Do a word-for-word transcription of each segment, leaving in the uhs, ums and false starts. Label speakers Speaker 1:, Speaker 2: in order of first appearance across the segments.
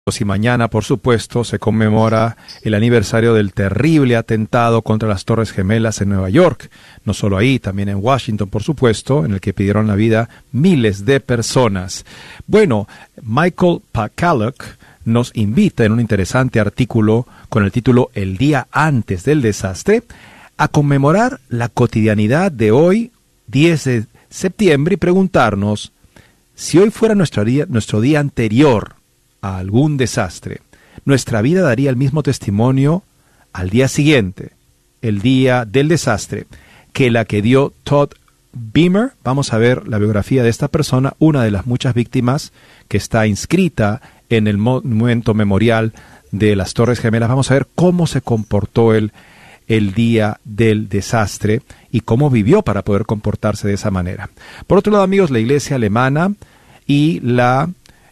Speaker 1: Y mañana, por supuesto, se conmemora el aniversario del terrible atentado contra las Torres Gemelas en Nueva York. No solo ahí, también en Washington, por supuesto, en el que pidieron la vida miles de personas. Bueno, Michael Pakaluk nos invita en un interesante artículo con el título El día antes del desastre a conmemorar la cotidianidad de hoy, diez de septiembre, y preguntarnos si hoy fuera nuestro día, nuestro día anterior a algún desastre, nuestra vida daría el mismo testimonio al día siguiente, el día del desastre, que la que dio Todd Beamer. Vamos a ver la biografía de esta persona, una de las muchas víctimas que está inscrita en el monumento memorial de las Torres Gemelas. Vamos a ver cómo se comportó él el día del desastre y cómo vivió para poder comportarse de esa manera. Por otro lado, amigos, la iglesia alemana y la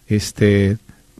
Speaker 1: este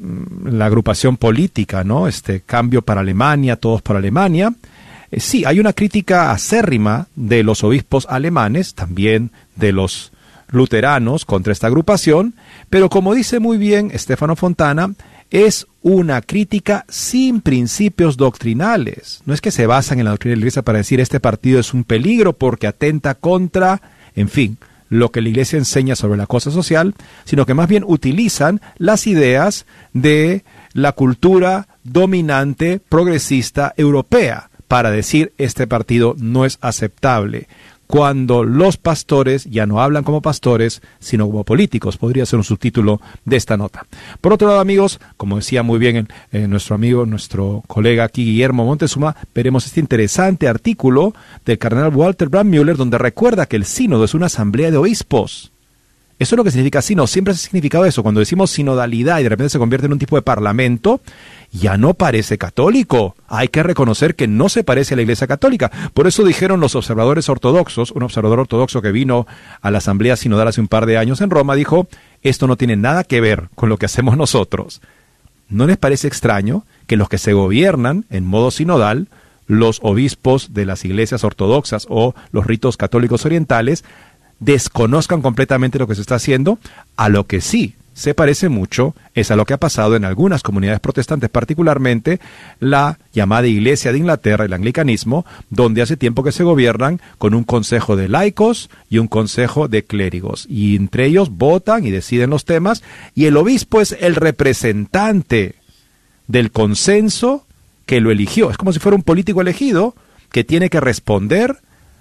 Speaker 1: la agrupación política, ¿no? Este Cambio para Alemania, Todos por Alemania. Eh, sí, hay una crítica acérrima de los obispos alemanes, también de los luteranos contra esta agrupación, pero como dice muy bien Stefano Fontana, es una crítica sin principios doctrinales. No es que se basan en la doctrina de la Iglesia para decir este partido es un peligro porque atenta contra, en fin, lo que la Iglesia enseña sobre la cosa social, sino que más bien utilizan las ideas de la cultura dominante progresista europea para decir este partido no es aceptable, cuando los pastores ya no hablan como pastores, sino como políticos. Podría ser un subtítulo de esta nota. Por otro lado, amigos, como decía muy bien eh, nuestro amigo, nuestro colega aquí, Guillermo Montezuma, veremos este interesante artículo del cardenal Walter Brandmüller, donde recuerda que el sínodo es una asamblea de obispos. Eso es lo que significa sínodo. Siempre ha significado eso. Cuando decimos sinodalidad y de repente se convierte en un tipo de parlamento, ya no parece católico. Hay que reconocer que no se parece a la Iglesia Católica. Por eso dijeron los observadores ortodoxos, un observador ortodoxo que vino a la asamblea sinodal hace un par de años en Roma, dijo, esto no tiene nada que ver con lo que hacemos nosotros. ¿No les parece extraño que los que se gobiernan en modo sinodal, los obispos de las iglesias ortodoxas o los ritos católicos orientales, desconozcan completamente lo que se está haciendo? A lo que sí se parece mucho es a lo que ha pasado en algunas comunidades protestantes, particularmente la llamada Iglesia de Inglaterra, el anglicanismo, donde hace tiempo que se gobiernan con un consejo de laicos y un consejo de clérigos, y entre ellos votan y deciden los temas, y el obispo es el representante del consenso que lo eligió. Es como si fuera un político elegido que tiene que responder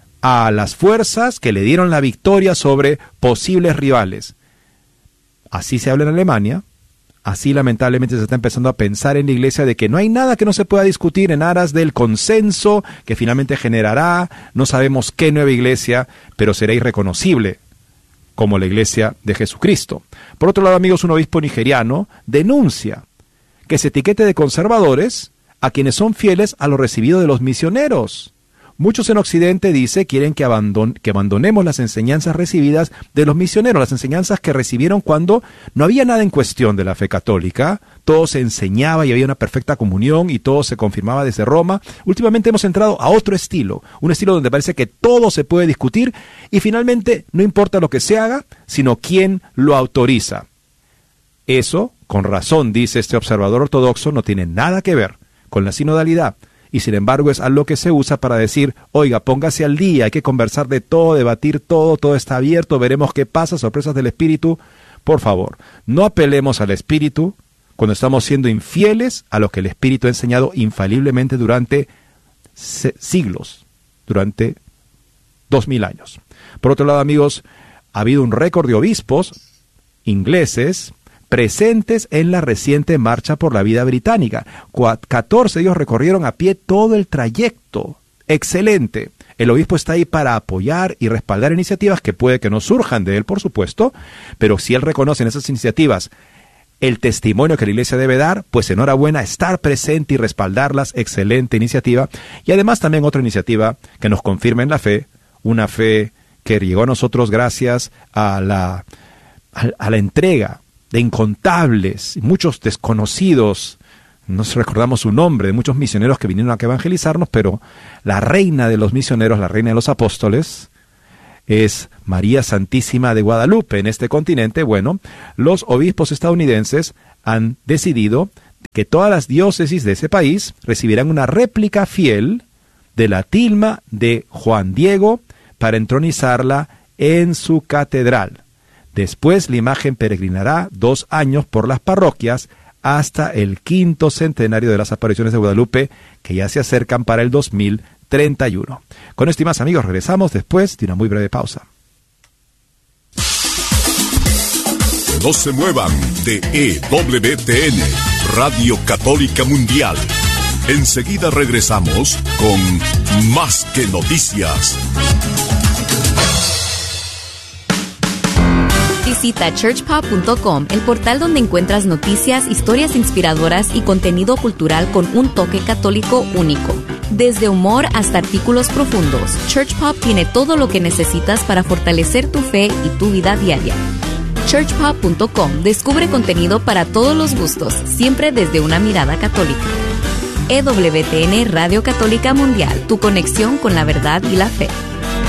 Speaker 1: a las fuerzas que le dieron la victoria sobre posibles rivales. Así se habla en Alemania, así lamentablemente se está empezando a pensar en la Iglesia de que no hay nada que no se pueda discutir en aras del consenso que finalmente generará, no sabemos qué nueva Iglesia, pero será irreconocible como la Iglesia de Jesucristo. Por otro lado, amigos, un obispo nigeriano denuncia que se etiquete de conservadores a quienes son fieles a lo recibido de los misioneros. Muchos en Occidente, dice, quieren que, abandon que abandonemos las enseñanzas recibidas de los misioneros, las enseñanzas que recibieron cuando no había nada en cuestión de la fe católica, todo se enseñaba y había una perfecta comunión y todo se confirmaba desde Roma. Últimamente hemos entrado a otro estilo, un estilo donde parece que todo se puede discutir y finalmente no importa lo que se haga, sino quién lo autoriza. Eso, con razón, dice este observador ortodoxo, no tiene nada que ver con la sinodalidad. Y sin embargo es algo que se usa para decir, oiga, póngase al día, hay que conversar de todo, debatir todo, todo está abierto, veremos qué pasa, sorpresas del Espíritu. Por favor, no apelemos al Espíritu cuando estamos siendo infieles a lo que el Espíritu ha enseñado infaliblemente durante siglos, durante dos mil años. Por otro lado, amigos, ha habido un récord de obispos ingleses presentes en la reciente Marcha por la Vida británica. catorce de ellos recorrieron a pie todo el trayecto. Excelente. El obispo está ahí para apoyar y respaldar iniciativas que puede que no surjan de él, por supuesto, pero si él reconoce en esas iniciativas el testimonio que la Iglesia debe dar, pues enhorabuena, estar presente y respaldarlas. Excelente iniciativa. Y además también otra iniciativa que nos confirma en la fe, una fe que llegó a nosotros gracias a la, a, a la entrega de incontables, muchos desconocidos, no recordamos su nombre, de muchos misioneros que vinieron a evangelizarnos, pero la reina de los misioneros, la reina de los apóstoles, es María Santísima de Guadalupe. En este continente, bueno, los obispos estadounidenses han decidido que todas las diócesis de ese país recibirán una réplica fiel de la tilma de Juan Diego para entronizarla en su catedral. Después la imagen peregrinará dos años por las parroquias hasta el quinto centenario de las apariciones de Guadalupe, que ya se acercan para el dos mil treinta y uno. Con esto y más, amigos, regresamos después de una muy breve pausa.
Speaker 2: No se muevan de E W T N, Radio Católica Mundial. Enseguida regresamos con Más que Noticias.
Speaker 3: Visita church pop punto com, el portal donde encuentras noticias, historias inspiradoras y contenido cultural con un toque católico único. Desde humor hasta artículos profundos, Church Pop tiene todo lo que necesitas para fortalecer tu fe y tu vida diaria. church pop punto com descubre contenido para todos los gustos, siempre desde una mirada católica. E W T N Radio Católica Mundial, tu conexión con la verdad y la fe.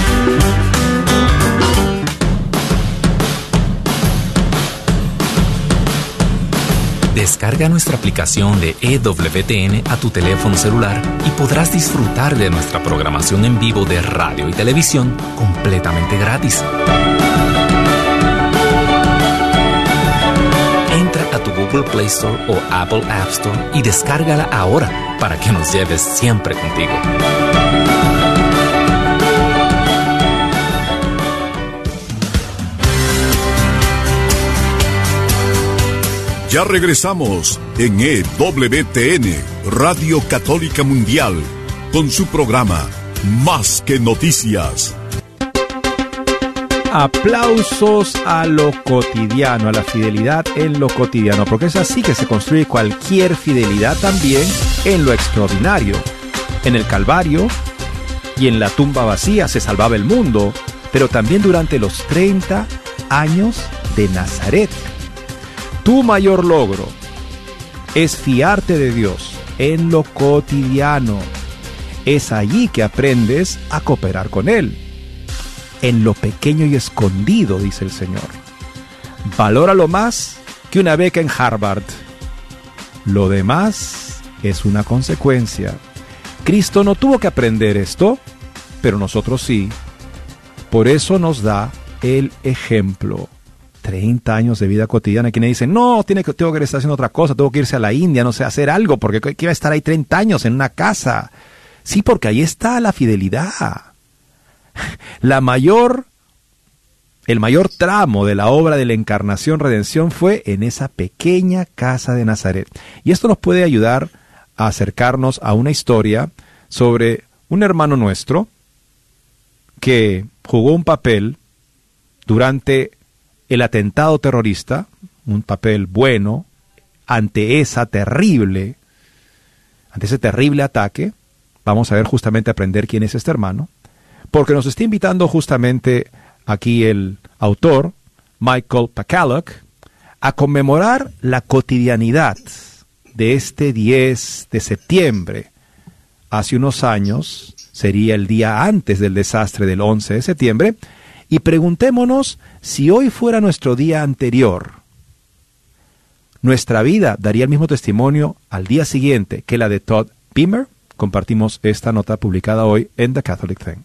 Speaker 4: Descarga nuestra aplicación de E W T N a tu teléfono celular y podrás disfrutar de nuestra programación en vivo de radio y televisión completamente gratis. Entra a tu Google Play Store o Apple App Store y descárgala ahora para que nos lleves siempre contigo.
Speaker 2: Ya regresamos en E W T N, Radio Católica Mundial, con su programa Más que Noticias.
Speaker 1: Aplausos a lo cotidiano, a la fidelidad en lo cotidiano, porque es así que se construye cualquier fidelidad, también en lo extraordinario. En el Calvario y en la tumba vacía se salvaba el mundo, pero también durante los treinta años de Nazaret. Tu mayor logro es fiarte de Dios en lo cotidiano. Es allí que aprendes a cooperar con Él. En lo pequeño y escondido, dice el Señor. Valóralo más que una beca en Harvard. Lo demás es una consecuencia. Cristo no tuvo que aprender esto, pero nosotros sí. Por eso nos da el ejemplo. treinta años de vida cotidiana. Quienes dicen, no, tiene que, tengo que estar haciendo otra cosa, tengo que irse a la India, no sé, hacer algo, porque ¿qué iba a estar ahí treinta años en una casa? Sí, porque ahí está la fidelidad. La mayor, el mayor tramo de la obra de la encarnación, redención, fue en esa pequeña casa de Nazaret. Y esto nos puede ayudar a acercarnos a una historia sobre un hermano nuestro que jugó un papel durante el atentado terrorista, un papel bueno, ante esa terrible, ante ese terrible ataque. Vamos a ver justamente, aprender quién es este hermano, porque nos está invitando justamente aquí el autor, Michael Pakaluk, a conmemorar la cotidianidad de este diez de septiembre. Hace unos años, sería el día antes del desastre del once de septiembre, y preguntémonos si hoy fuera nuestro día anterior, ¿nuestra vida daría el mismo testimonio al día siguiente que la de Todd Beamer? Compartimos esta nota publicada hoy en The Catholic Thing.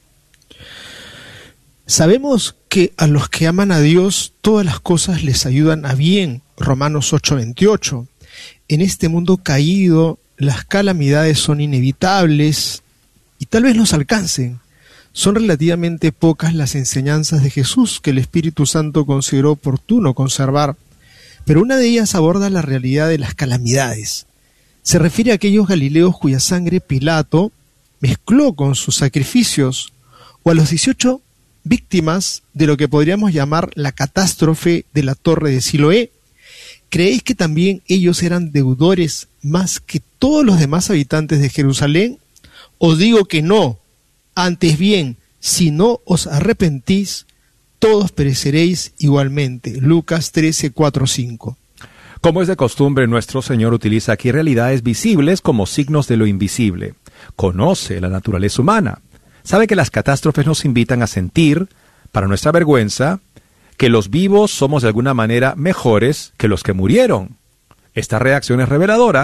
Speaker 5: Sabemos que a los que aman a Dios todas las cosas les ayudan a bien, Romanos ocho veintiocho. En este mundo caído las calamidades son inevitables y tal vez nos alcancen. Son relativamente pocas las enseñanzas de Jesús que el Espíritu Santo consideró oportuno conservar, pero una de ellas aborda la realidad de las calamidades. Se refiere a aquellos galileos cuya sangre Pilato mezcló con sus sacrificios, o a los dieciocho víctimas de lo que podríamos llamar la catástrofe de la torre de Siloé. ¿Creéis que también ellos eran deudores más que todos los demás habitantes de Jerusalén? Os digo que no. Antes bien, si no os arrepentís, todos pereceréis igualmente. Lucas trece, cuatro, cinco.
Speaker 1: Como es de costumbre, nuestro Señor utiliza aquí realidades visibles como signos de lo invisible. Conoce la naturaleza humana. Sabe que las catástrofes nos invitan a sentir, para nuestra vergüenza, que los vivos somos de alguna manera mejores que los que murieron. Esta reacción es reveladora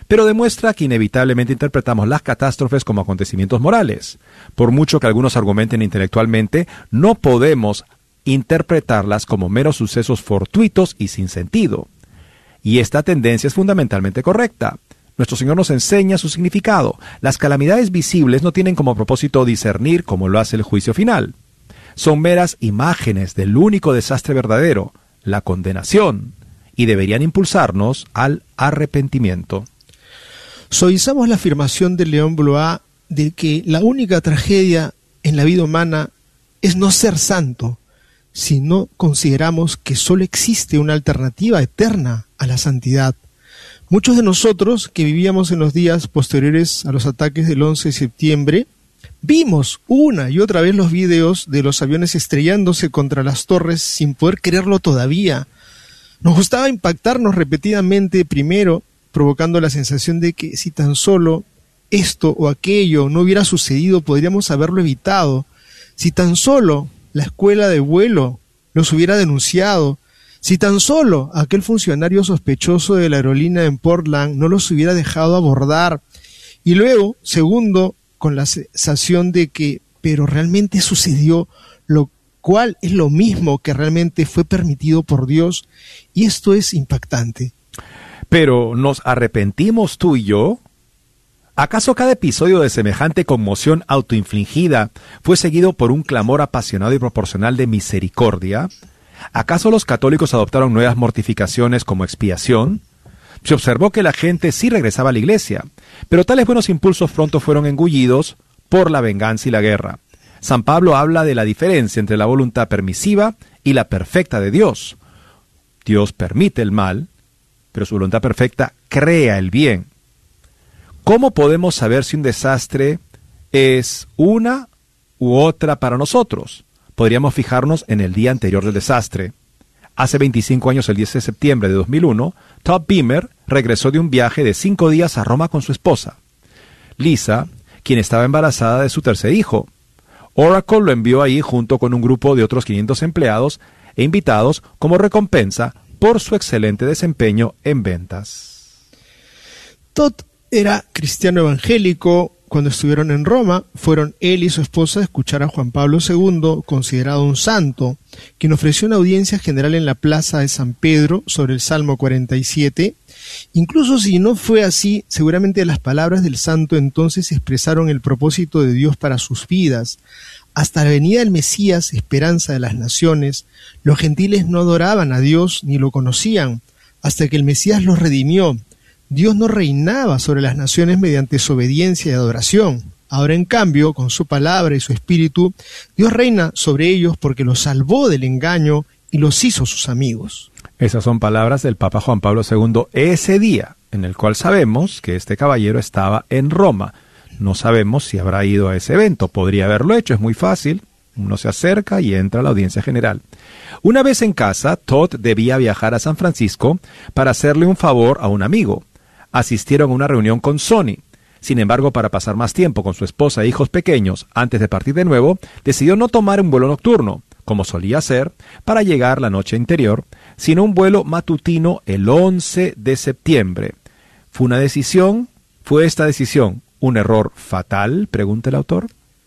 Speaker 1: pero demuestra que inevitablemente interpretamos las catástrofes como acontecimientos morales. Por mucho que algunos argumenten intelectualmente, no podemos interpretarlas como meros sucesos fortuitos y sin sentido. Y esta tendencia es fundamentalmente correcta. Nuestro Señor nos enseña su significado. Las calamidades visibles no tienen como propósito discernir como lo hace el juicio final. Son meras imágenes del único desastre verdadero, la condenación, y deberían impulsarnos al arrepentimiento.
Speaker 5: Suavizamos la afirmación de León Blois de que la única tragedia en la vida humana es no ser santo, si no consideramos que solo existe una alternativa eterna a la santidad. Muchos de nosotros que vivíamos en los días posteriores a los ataques del once de septiembre, vimos una y otra vez los videos de los aviones estrellándose contra las torres sin poder creerlo todavía. Nos gustaba impactarnos repetidamente primero, provocando la sensación de que si tan solo esto o aquello no hubiera sucedido, podríamos haberlo evitado. Si tan solo la escuela de vuelo los hubiera denunciado, si tan solo aquel funcionario sospechoso de la aerolínea en Portland no los hubiera dejado abordar. Y luego, segundo, con la sensación de que, pero realmente sucedió, lo cual es lo mismo que realmente fue permitido por Dios, y esto es impactante.
Speaker 1: Pero, ¿nos arrepentimos tú y yo? ¿Acaso cada episodio de semejante conmoción autoinfligida fue seguido por un clamor apasionado y proporcional de misericordia? ¿Acaso los católicos adoptaron nuevas mortificaciones como expiación? Se observó que la gente sí regresaba a la iglesia, pero tales buenos impulsos pronto fueron engullidos por la venganza y la guerra. San Pablo habla de la diferencia entre la voluntad permisiva y la perfecta de Dios. Dios permite el mal, pero su voluntad perfecta crea el bien. ¿Cómo podemos saber si un desastre es una u otra para nosotros? Podríamos fijarnos en el día anterior del desastre. Hace veinticinco años, el diez de septiembre de dos mil uno, Todd Beamer regresó de un viaje de cinco días a Roma con su esposa, Lisa, quien estaba embarazada de su tercer hijo. Oracle lo envió ahí junto con un grupo de otros quinientos empleados e invitados como recompensa por su excelente desempeño en ventas.
Speaker 5: Todd era cristiano evangélico. Cuando estuvieron en Roma, fueron él y su esposa a escuchar a Juan Pablo segundo, considerado un santo, quien ofreció una audiencia general en la plaza de San Pedro sobre el Salmo cuarenta y siete. Incluso si no fue así, seguramente las palabras del santo entonces expresaron el propósito de Dios para sus vidas. Hasta la venida del Mesías, esperanza de las naciones, los gentiles no adoraban a Dios ni lo conocían, hasta que el Mesías los redimió. Dios no reinaba sobre las naciones mediante su obediencia y adoración. Ahora, en cambio, con su palabra y su espíritu, Dios reina sobre ellos porque los salvó del engaño y los hizo sus amigos.
Speaker 1: Esas son palabras del Papa Juan Pablo segundo ese día, en el cual sabemos que este caballero estaba en Roma. No sabemos si habrá ido a ese evento. Podría haberlo hecho, es muy fácil. Uno se acerca y entra a la audiencia general. Una vez en casa, Todd debía viajar a San Francisco para hacerle un favor a un amigo. Asistieron a una reunión con Sony. Sin embargo, para pasar más tiempo con su esposa e hijos pequeños antes de partir de nuevo, decidió no tomar un vuelo nocturno, como solía hacer, para llegar la noche anterior, sino un vuelo matutino el once de septiembre. ¿Fue una decisión? ¿Fue esta decisión un error fatal?, pregunta el autor.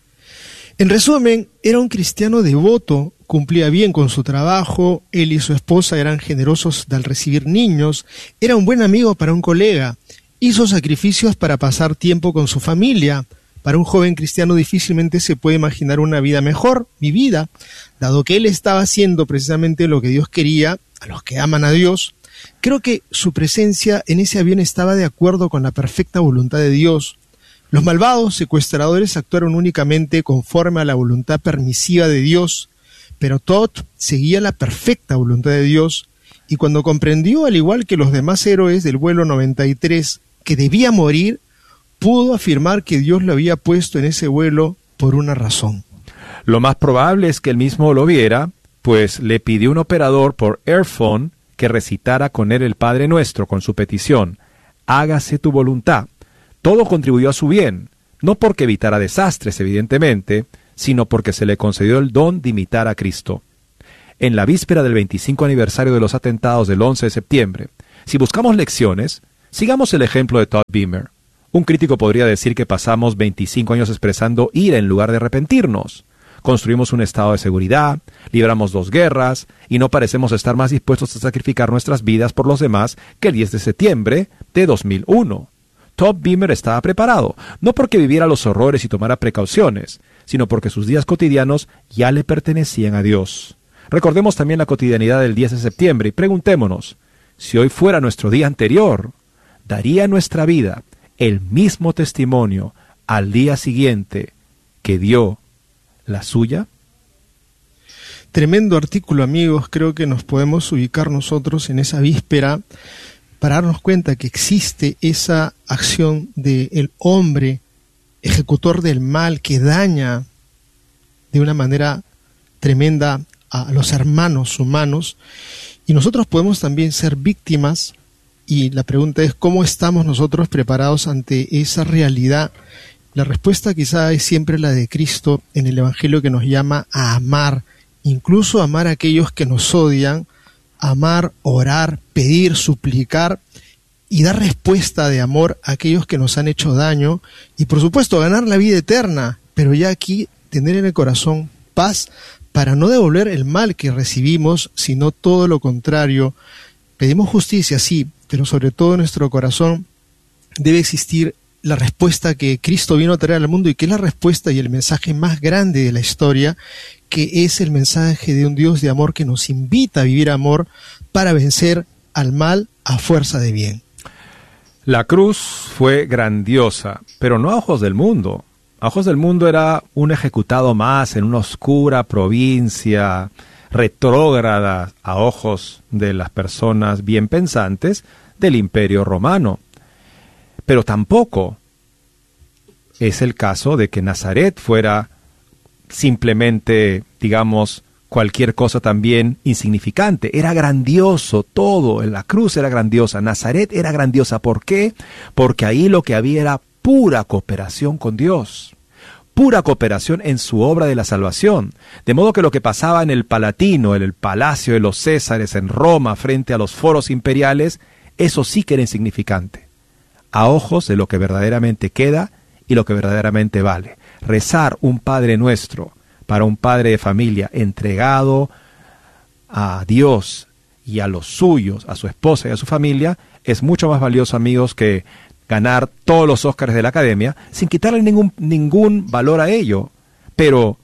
Speaker 5: En resumen, era un cristiano devoto, cumplía bien con su trabajo, él y su esposa eran generosos al recibir niños, era un buen amigo para un colega, hizo sacrificios para pasar tiempo con su familia. Para un joven cristiano difícilmente se puede imaginar una vida mejor, vivida, dado que él estaba haciendo precisamente lo que Dios quería a los que aman a Dios. Creo que su presencia en ese avión estaba de acuerdo con la perfecta voluntad de Dios. Los malvados secuestradores actuaron únicamente conforme a la voluntad permisiva de Dios, pero Todd seguía la perfecta voluntad de Dios, y cuando comprendió, al igual que los demás héroes del vuelo noventa y tres, que debía morir, pudo afirmar que Dios lo había puesto en ese vuelo por una razón.
Speaker 1: Lo más probable es que él mismo lo viera, pues le pidió un operador por Airphone que recitara con él el Padre Nuestro con su petición: hágase tu voluntad. Todo contribuyó a su bien, no porque evitara desastres, evidentemente, sino porque se le concedió el don de imitar a Cristo. En la víspera del veinticinco aniversario de los atentados del once de septiembre, si buscamos lecciones, Sigamos el ejemplo de Todd Beamer. Un crítico podría decir que pasamos veinticinco años expresando ira en lugar de arrepentirnos. Construimos un estado de seguridad, libramos dos guerras y no parecemos estar más dispuestos a sacrificar nuestras vidas por los demás que el diez de septiembre de dos mil uno. Todd Beamer estaba preparado, no porque viviera los horrores y tomara precauciones, sino porque sus días cotidianos ya le pertenecían a Dios. Recordemos también la cotidianidad del diez de septiembre y preguntémonos, si hoy fuera nuestro día anterior, ¿daría nuestra vida el mismo testimonio al día siguiente que dio la suya?
Speaker 5: Tremendo artículo, amigos. Creo que nos podemos ubicar nosotros en esa víspera para darnos cuenta que existe esa acción del hombre ejecutor del mal que daña de una manera tremenda a los hermanos humanos, y nosotros podemos también ser víctimas. Y la pregunta es, ¿cómo estamos nosotros preparados ante esa realidad? La respuesta quizá es siempre la de Cristo en el Evangelio, que nos llama a amar, incluso amar a aquellos que nos odian, amar, orar, pedir, suplicar y dar respuesta de amor a aquellos que nos han hecho daño y por supuesto ganar la vida eterna, pero ya aquí tener en el corazón paz para no devolver el mal que recibimos, sino todo lo contrario. Pedimos justicia, sí, pero sobre todo en nuestro corazón debe existir la respuesta que Cristo vino a traer al mundo y que es la respuesta y el mensaje más grande de la historia, que es el mensaje de un Dios de amor que nos invita a vivir amor para vencer al mal a fuerza de bien.
Speaker 1: La cruz fue grandiosa, pero no a ojos del mundo. A ojos del mundo era un ejecutado más en una oscura provincia retrógrada a ojos de las personas bien pensantes del Imperio Romano. Pero tampoco es el caso de que Nazaret fuera simplemente, digamos, cualquier cosa también insignificante. Era grandioso todo, en la cruz era grandiosa, Nazaret era grandiosa. ¿Por qué? Porque ahí lo que había era pura cooperación con Dios, pura cooperación en su obra de la salvación. De modo que lo que pasaba en el Palatino, en el palacio de los Césares, en Roma, frente a los foros imperiales, eso sí que era insignificante, a ojos de lo que verdaderamente queda y lo que verdaderamente vale. Rezar un Padre Nuestro para un padre de familia entregado a Dios y a los suyos, a su esposa y a su familia, es mucho más valioso, amigos, que ganar todos los Óscares de la Academia, sin quitarle ningún, ningún valor a ello, pero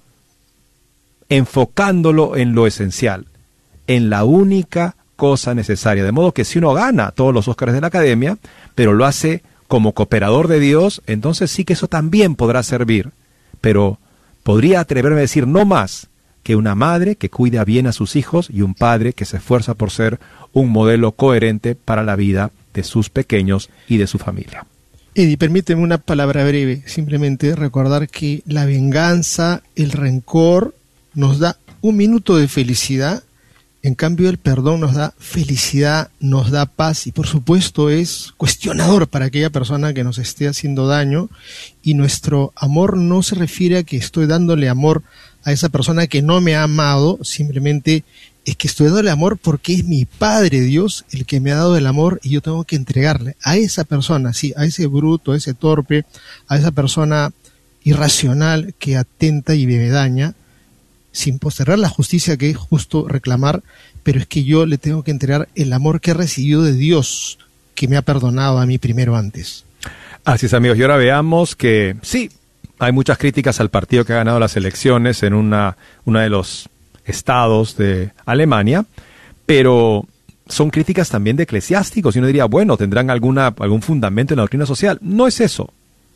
Speaker 1: enfocándolo en lo esencial, en la única cosa necesaria. De modo que si uno gana todos los Óscares de la Academia, pero lo hace como cooperador de Dios, entonces sí que eso también podrá servir. Pero podría atreverme a decir no más que una madre que cuida bien a sus hijos y un padre que se esfuerza por ser un modelo coherente para la vida de sus pequeños y de su familia.
Speaker 5: Eddie, permíteme una palabra breve, simplemente recordar que la venganza, el rencor, nos da un minuto de felicidad. En cambio, el perdón nos da felicidad, nos da paz y por supuesto es cuestionador para aquella persona que nos esté haciendo daño, y nuestro amor no se refiere a que estoy dándole amor a esa persona que no me ha amado, simplemente es que estoy dándole amor porque es mi Padre Dios el que me ha dado el amor y yo tengo que entregarle a esa persona, sí, a ese bruto, a ese torpe, a esa persona irracional que atenta y me daña, sin postergar la justicia que es justo reclamar, pero es que yo le tengo que entregar el amor que he recibido de Dios, que me ha perdonado a mí primero antes.
Speaker 1: Así es, amigos, y ahora veamos que sí, hay muchas críticas al partido que ha ganado las elecciones en una, una de los estados de Alemania, pero son críticas también de eclesiásticos, y uno diría, bueno, tendrán alguna, algún fundamento en la doctrina social. No es eso,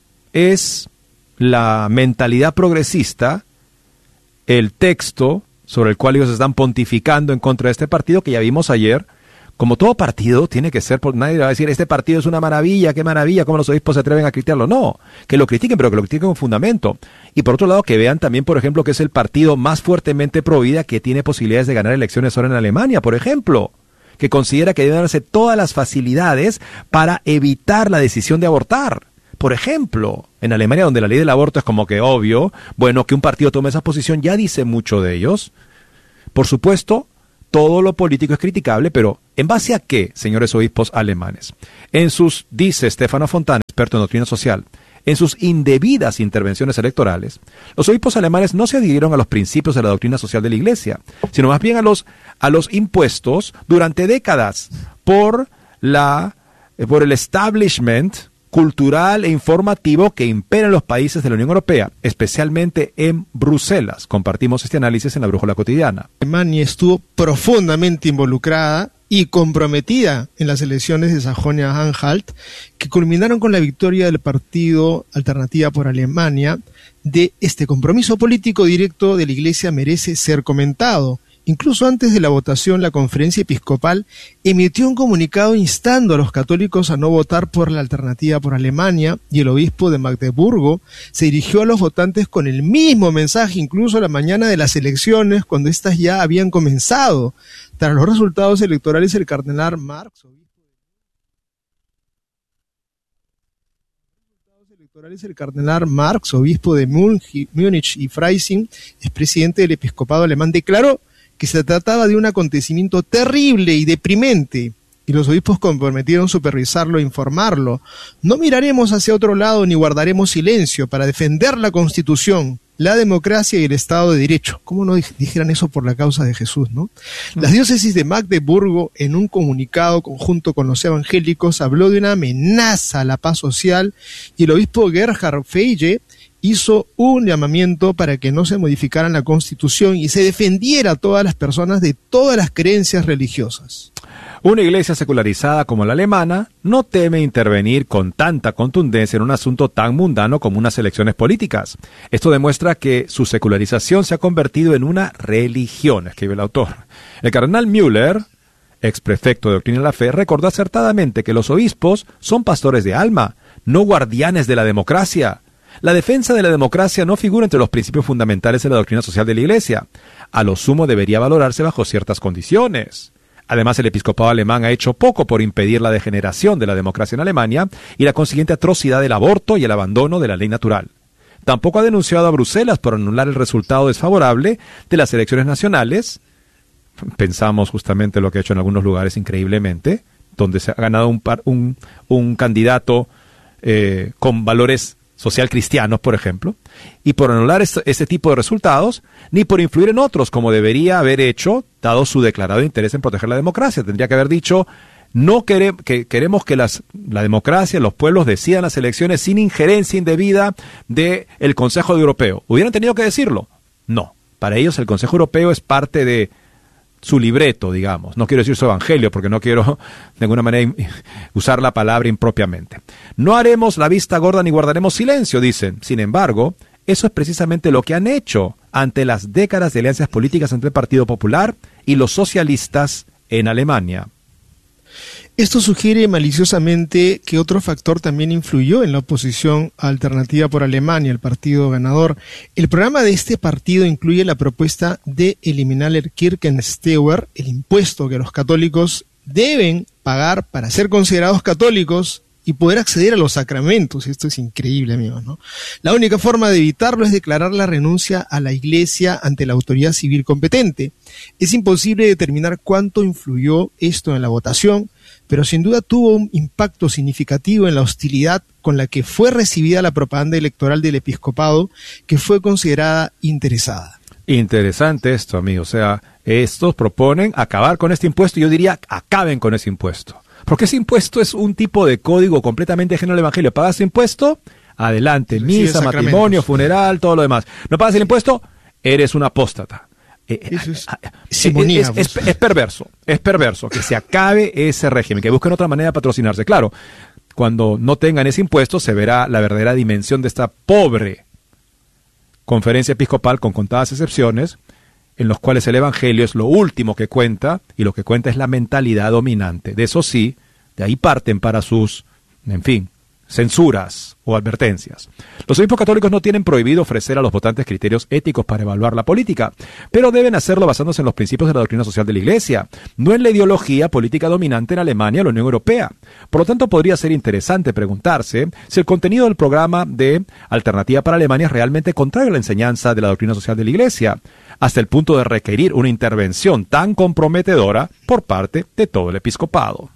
Speaker 1: es la mentalidad progresista, el texto sobre el cual ellos están pontificando en contra de este partido, que ya vimos ayer. Como todo partido tiene que ser, por nadie va a decir, este partido es una maravilla, qué maravilla, cómo los obispos se atreven a criticarlo. No, que lo critiquen, pero que lo critiquen con fundamento. Y por otro lado, que vean también, por ejemplo, que es el partido más fuertemente pro vida que tiene posibilidades de ganar elecciones ahora en Alemania, por ejemplo, que considera que deben darse todas las facilidades para evitar la decisión de abortar. Por ejemplo, en Alemania, donde la ley del aborto es como que obvio, bueno, que un partido tome esa posición ya dice mucho de ellos. Por supuesto, todo lo político es criticable, pero ¿en base a qué, señores obispos alemanes? En sus, dice Stefano Fontana, experto en doctrina social, en sus indebidas intervenciones electorales, los obispos alemanes no se adhirieron a los principios de la doctrina social de la Iglesia, sino más bien a los, a los impuestos durante décadas por, la, por el establishment cultural e informativo que impera en los países de la Unión Europea, especialmente en Bruselas. Compartimos este análisis en la Brújula Cotidiana.
Speaker 5: Alemania estuvo profundamente involucrada y comprometida en las elecciones de Sajonia-Anhalt, que culminaron con la victoria del Partido Alternativa por Alemania. De este compromiso político directo de la Iglesia merece ser comentado. Incluso antes de la votación, la Conferencia Episcopal emitió un comunicado instando a los católicos a no votar por la Alternativa por Alemania, y el obispo de Magdeburgo se dirigió a los votantes con el mismo mensaje, incluso la mañana de las elecciones, cuando éstas ya habían comenzado. Tras los resultados electorales, el cardenal Marx, el cardenal Marx, obispo de Múnich y Freising, expresidente del episcopado alemán, declaró que se trataba de un acontecimiento terrible y deprimente, y los obispos comprometieron supervisarlo e informarlo. No miraremos hacia otro lado ni guardaremos silencio para defender la Constitución, la democracia y el Estado de Derecho. ¿Cómo no dijeran eso por la causa de Jesús, no? Las diócesis de Magdeburgo, en un comunicado conjunto con los evangélicos, habló de una amenaza a la paz social, y el obispo Gerhard Feige hizo un llamamiento para que no se modificara la Constitución y se defendiera a todas las personas de todas las creencias religiosas.
Speaker 1: Una iglesia secularizada como la alemana no teme intervenir con tanta contundencia en un asunto tan mundano como unas elecciones políticas. Esto demuestra que su secularización se ha convertido en una religión, escribe el autor. El cardenal Müller, ex prefecto de Doctrina de la Fe, recordó acertadamente que los obispos son pastores de alma, no guardianes de la democracia. La defensa de la democracia no figura entre los principios fundamentales de la doctrina social de la Iglesia. A lo sumo debería valorarse bajo ciertas condiciones. Además, el episcopado alemán ha hecho poco por impedir la degeneración de la democracia en Alemania y la consiguiente atrocidad del aborto y el abandono de la ley natural. Tampoco ha denunciado a Bruselas por anular el resultado desfavorable de las elecciones nacionales. Pensamos justamente lo que ha hecho en algunos lugares increíblemente, donde se ha ganado un, par, un, un candidato eh, con valores social cristianos, por ejemplo, y por anular este, este tipo de resultados, ni por influir en otros, como debería haber hecho, dado su declarado interés en proteger la democracia. Tendría que haber dicho, no quere, que queremos que las, la democracia, los pueblos decidan las elecciones sin injerencia indebida del Consejo Europeo. ¿Hubieran tenido que decirlo? No. Para ellos el Consejo Europeo es parte de su libreto, digamos. No quiero decir su evangelio, porque no quiero de alguna manera usar la palabra impropiamente. No haremos la vista gorda ni guardaremos silencio, dicen. Sin embargo, eso es precisamente lo que han hecho ante las décadas de alianzas políticas entre el Partido Popular y los socialistas en Alemania.
Speaker 5: Esto sugiere maliciosamente que otro factor también influyó en la oposición Alternativa por Alemania, el partido ganador. El programa de este partido incluye la propuesta de eliminar el Kirchensteuer, el impuesto que los católicos deben pagar para ser considerados católicos y poder acceder a los sacramentos. Esto es increíble, amigos, ¿no? La única forma de evitarlo es declarar la renuncia a la Iglesia ante la autoridad civil competente. Es imposible determinar cuánto influyó esto en la votación, pero sin duda tuvo un impacto significativo en la hostilidad con la que fue recibida la propaganda electoral del episcopado, que fue considerada interesada.
Speaker 1: Interesante esto, amigo. O sea, estos proponen acabar con este impuesto. Yo diría, acaben con ese impuesto. Porque ese impuesto es un tipo de código completamente ajeno al evangelio. ¿Pagas impuesto? Adelante. Misa, matrimonio, funeral, todo lo demás. ¿No pagas el impuesto? Eres un apóstata.
Speaker 5: Eso es,
Speaker 1: es, es, es, es perverso, es perverso que se acabe ese régimen, que busquen otra manera de patrocinarse. Claro, cuando no tengan ese impuesto se verá la verdadera dimensión de esta pobre conferencia episcopal, con contadas excepciones, en los cuales el evangelio es lo último que cuenta, y lo que cuenta es la mentalidad dominante. De eso sí, de ahí parten para sus, en fin, censuras o advertencias. Los obispos católicos no tienen prohibido ofrecer a los votantes criterios éticos para evaluar la política, pero deben hacerlo basándose en los principios de la doctrina social de la Iglesia, no en la ideología política dominante en Alemania o la Unión Europea. Por lo tanto, podría ser interesante preguntarse si el contenido del programa de Alternativa para Alemania es realmente contrario a la enseñanza de la doctrina social de la Iglesia, hasta el punto de requerir una intervención tan comprometedora por parte de todo el episcopado.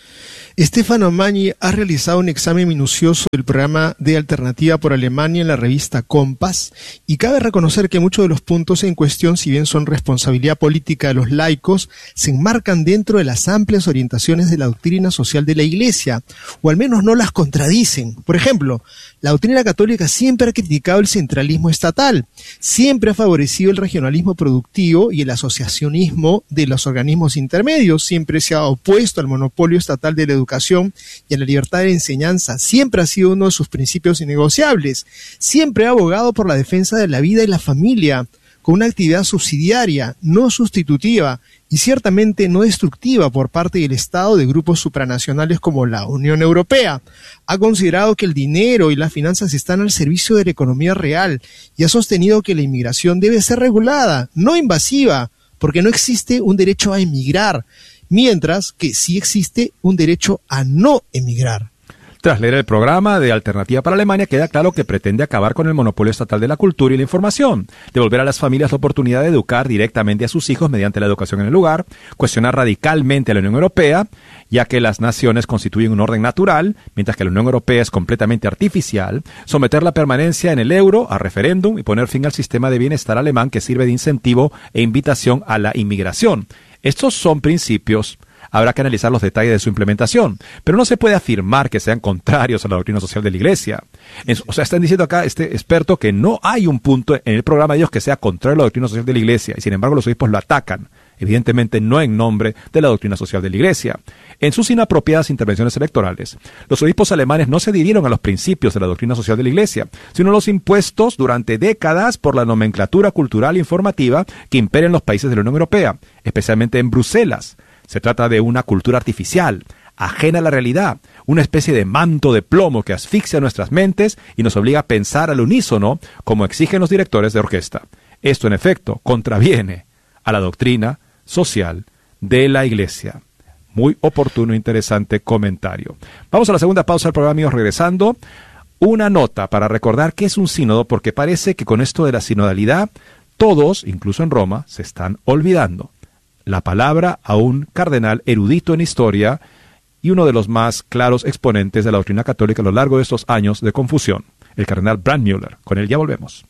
Speaker 5: Stefano Magni ha realizado un examen minucioso del programa de Alternativa por Alemania en la revista Compass, y cabe reconocer que muchos de los puntos en cuestión, si bien son responsabilidad política de los laicos, se enmarcan dentro de las amplias orientaciones de la doctrina social de la Iglesia, o al menos no las contradicen. Por ejemplo, la doctrina católica siempre ha criticado el centralismo estatal, siempre ha favorecido el regionalismo productivo y el asociacionismo de los organismos intermedios, siempre se ha opuesto al monopolio estatal de la educación y a la libertad de enseñanza, siempre ha sido uno de sus principios innegociables, siempre ha abogado por la defensa de la vida y la familia, con una actividad subsidiaria, no sustitutiva y ciertamente no destructiva por parte del Estado de grupos supranacionales como la Unión Europea. Ha considerado que el dinero y las finanzas están al servicio de la economía real y ha sostenido que la inmigración debe ser regulada, no invasiva, porque no existe un derecho a emigrar, mientras que sí existe un derecho a no emigrar.
Speaker 1: Tras leer el programa de Alternativa para Alemania, queda claro que pretende acabar con el monopolio estatal de la cultura y la información, devolver a las familias la oportunidad de educar directamente a sus hijos mediante la educación en el hogar, cuestionar radicalmente a la Unión Europea, ya que las naciones constituyen un orden natural, mientras que la Unión Europea es completamente artificial, someter la permanencia en el euro a referéndum y poner fin al sistema de bienestar alemán que sirve de incentivo e invitación a la inmigración. Estos son principios, habrá que analizar los detalles de su implementación, pero no se puede afirmar que sean contrarios a la doctrina social de la Iglesia. O sea, están diciendo acá este experto que no hay un punto en el programa de ellos que sea contrario a la doctrina social de la Iglesia, y sin embargo los obispos lo atacan, evidentemente no en nombre de la doctrina social de la Iglesia. En sus inapropiadas intervenciones electorales, los obispos alemanes no se adhirieron a los principios de la doctrina social de la Iglesia, sino a los impuestos durante décadas por la nomenclatura cultural e informativa que impera en los países de la Unión Europea, especialmente en Bruselas. Se trata de una cultura artificial, ajena a la realidad, una especie de manto de plomo que asfixia nuestras mentes y nos obliga a pensar al unísono, como exigen los directores de orquesta. Esto, en efecto, contraviene a la doctrina social de la Iglesia. Muy oportuno e interesante comentario. Vamos a la segunda pausa del programa, amigos. Regresando, una nota para recordar qué es un sínodo, porque parece que con esto de la sinodalidad, todos, incluso en Roma, se están olvidando la palabra a un cardenal erudito en historia y uno de los más claros exponentes de la doctrina católica a lo largo de estos años de confusión, el cardenal Brandmüller. Con él ya volvemos.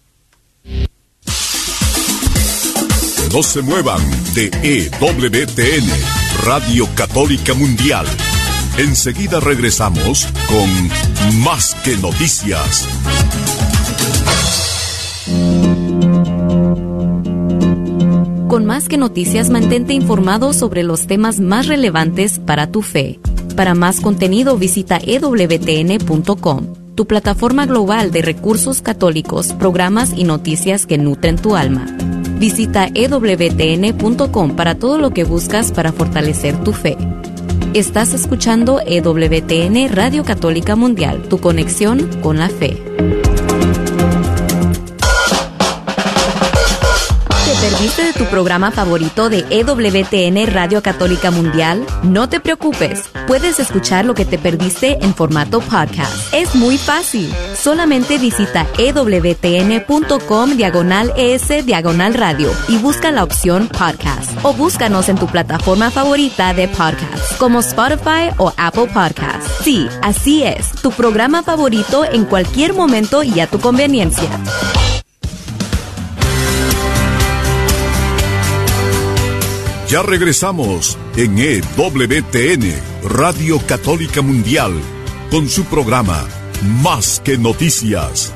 Speaker 2: No se muevan de E W T N, Radio Católica Mundial. Enseguida regresamos con Más que Noticias.
Speaker 3: Con Más que Noticias, mantente informado sobre los temas más relevantes para tu fe. Para más contenido, visita e w t n punto com, tu plataforma global de recursos católicos, programas y noticias que nutren tu alma. Visita e w t n punto com para todo lo que buscas para fortalecer tu fe. Estás escuchando E W T N Radio Católica Mundial, tu conexión con la fe. ¿Te perdiste de tu programa favorito de E W T N Radio Católica Mundial? No te preocupes, puedes escuchar lo que te perdiste en formato podcast. Es muy fácil. Solamente visita e w t n punto com diagonal es diagonal radio y busca la opción podcast. O búscanos en tu plataforma favorita de podcast, como Spotify o Apple Podcasts. Sí, así es, tu programa favorito en cualquier momento y a tu conveniencia.
Speaker 2: Ya regresamos en E W T N, Radio Católica Mundial, con su programa Más que Noticias.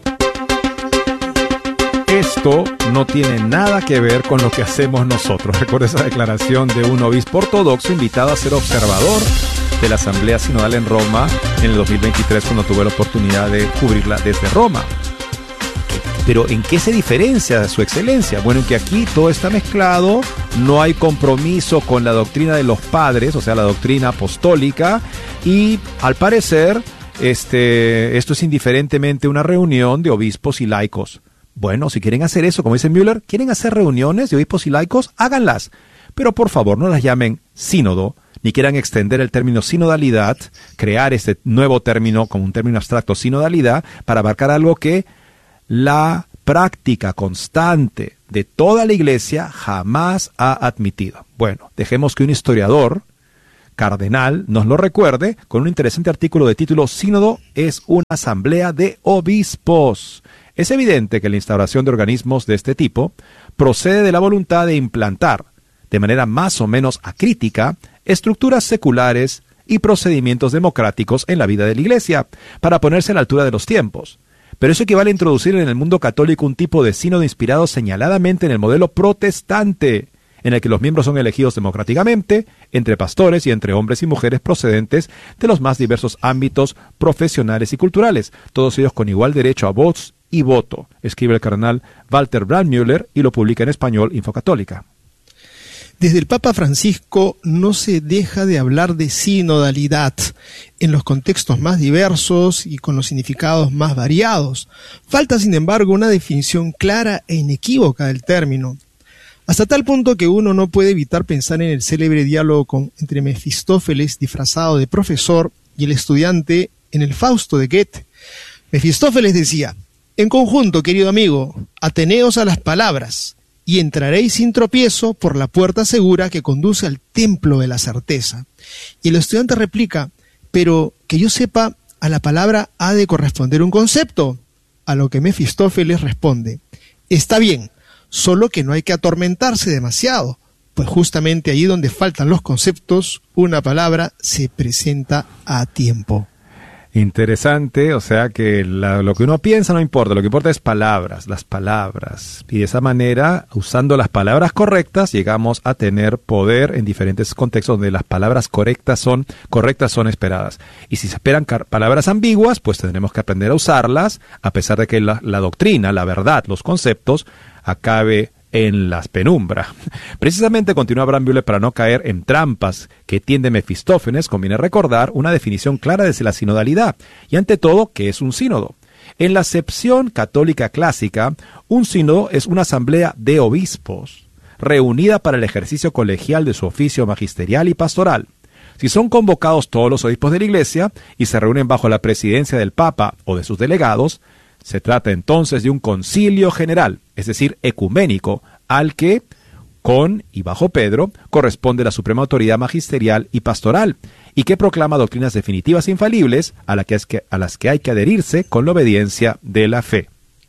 Speaker 1: Esto no tiene nada que ver con lo que hacemos nosotros. Recuerda esa declaración de un obispo ortodoxo invitado a ser observador de la Asamblea Sinodal en Roma en el dos mil veintitrés, cuando tuve la oportunidad de cubrirla desde Roma. Pero ¿en qué se diferencia su excelencia? Bueno, en que aquí todo está mezclado, no hay compromiso con la doctrina de los padres, o sea, la doctrina apostólica, y al parecer este, esto es indiferentemente una reunión de obispos y laicos. Bueno, si quieren hacer eso, como dice Müller, quieren hacer reuniones de obispos y laicos, háganlas. Pero por favor, no las llamen sínodo, ni quieran extender el término sinodalidad, crear este nuevo término como un término abstracto, sinodalidad, para abarcar algo que la práctica constante de toda la Iglesia jamás ha admitido. Bueno, dejemos que un historiador cardenal nos lo recuerde con un interesante artículo de título Sínodo es una asamblea de obispos. Es evidente que la instauración de organismos de este tipo procede de la voluntad de implantar, de manera más o menos acrítica, estructuras seculares y procedimientos democráticos en la vida de la Iglesia, para ponerse a la altura de los tiempos. Pero eso equivale a introducir en el mundo católico un tipo de sínodo inspirado señaladamente en el modelo protestante, en el que los miembros son elegidos democráticamente, entre pastores y entre hombres y mujeres procedentes de los más diversos ámbitos profesionales y culturales, todos ellos con igual derecho a voz y voto, escribe el cardenal Walter Brandmüller y lo publica en español Infocatólica.
Speaker 5: Desde el Papa Francisco no se deja de hablar de sinodalidad en los contextos más diversos y con los significados más variados. Falta, sin embargo, una definición clara e inequívoca del término, hasta tal punto que uno no puede evitar pensar en el célebre diálogo con, entre Mefistófeles, disfrazado de profesor, y el estudiante en el Fausto de Goethe. Mefistófeles decía: en conjunto, querido amigo, ateneos a las palabras, y entraréis sin tropiezo por la puerta segura que conduce al templo de la certeza. Y el estudiante replica: pero que yo sepa, a la palabra ha de corresponder un concepto. A lo que Mefistófeles responde: está bien, solo que no hay que atormentarse demasiado, pues justamente ahí donde faltan los conceptos, una palabra se presenta a tiempo.
Speaker 1: Interesante, o sea que la, lo que uno piensa no importa, lo que importa es palabras, las palabras. Y de esa manera, usando las palabras correctas, llegamos a tener poder en diferentes contextos donde las palabras correctas son, correctas son esperadas. Y si se esperan palabras ambiguas, pues tendremos que aprender a usarlas, a pesar de que la, la doctrina, la verdad, los conceptos, acabe en las penumbras. Precisamente, continúa Brandmüller, para no caer en trampas que tiende Mefistófeles, conviene recordar una definición clara de la sinodalidad, y ante todo, ¿qué es un sínodo? En la acepción católica clásica, un sínodo es una asamblea de obispos, reunida para el ejercicio colegial de su oficio magisterial y pastoral. Si son convocados todos los obispos de la Iglesia y se reúnen bajo la presidencia del Papa o de sus delegados, se trata entonces de un concilio general, es decir, ecuménico, al que, con y bajo Pedro, corresponde la suprema autoridad magisterial y pastoral, y que proclama doctrinas definitivas e infalibles a, la que es que, a las que hay que adherirse con la obediencia de la fe.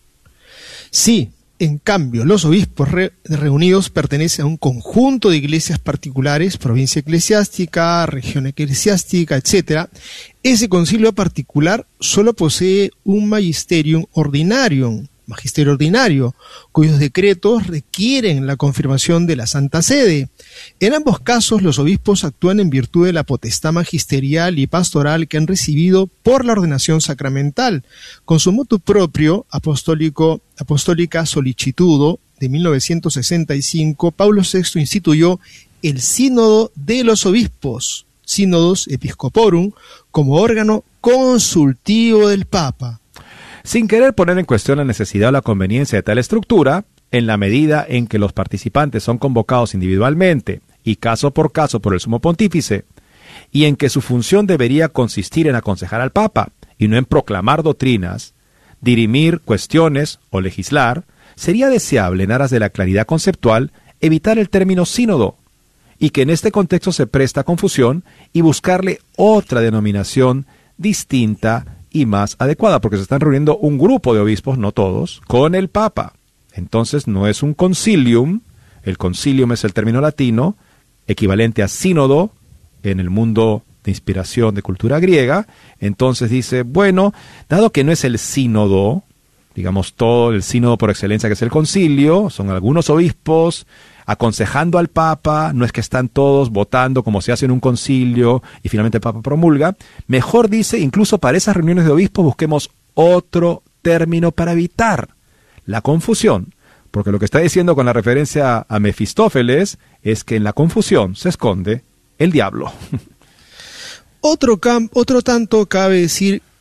Speaker 5: Sí, en cambio, los obispos re reunidos pertenecen a un conjunto de iglesias particulares, provincia eclesiástica, región eclesiástica, etcétera. Ese concilio particular solo posee un magisterium ordinarium, magisterio ordinario, cuyos decretos requieren la confirmación de la Santa Sede. En ambos casos, los obispos actúan en virtud de la potestad magisterial y pastoral que han recibido por la ordenación sacramental. Con su motu propio, apostólico, Apostólica Solicitudo, de mil novecientos sesenta y cinco, Pablo sexto instituyó el Sínodo de los Obispos, Sínodos Episcoporum, como órgano consultivo del Papa.
Speaker 1: Sin querer poner en cuestión la necesidad o la conveniencia de tal estructura, en la medida en que los participantes son convocados individualmente y caso por caso por el Sumo Pontífice, y en que su función debería consistir en aconsejar al Papa y no en proclamar doctrinas, dirimir cuestiones o legislar, sería deseable, en aras de la claridad conceptual, evitar el término sínodo, y que en este contexto se presta confusión, y buscarle otra denominación distinta y más adecuada, porque se están reuniendo un grupo de obispos, no todos, con el Papa. Entonces no es un concilium, el concilium es el término latino, equivalente a sínodo en el mundo de inspiración de cultura griega. Entonces dice, bueno, dado que no es el sínodo, digamos todo el sínodo por excelencia que es el concilio, son algunos obispos aconsejando al Papa, no es que están todos votando como se hace en un concilio y finalmente el Papa promulga. Mejor, dice, incluso para esas reuniones de obispos busquemos otro término para evitar la confusión, porque lo que está diciendo con la referencia a Mefistófeles es que en la confusión se esconde el diablo.
Speaker 5: Otro, otro tanto cabe decir